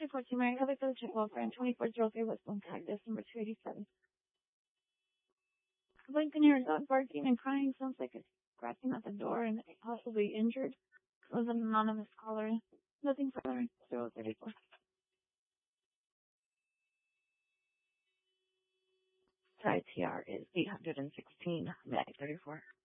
214 Mary Heather for the check welfare and 2403 West Bone Tag, Desk number 287. Complaint can hear a dog barking and crying. Sounds like it's scratching at the door and possibly injured. It was an anonymous caller. Nothing further. 034. ITR is 816, 34.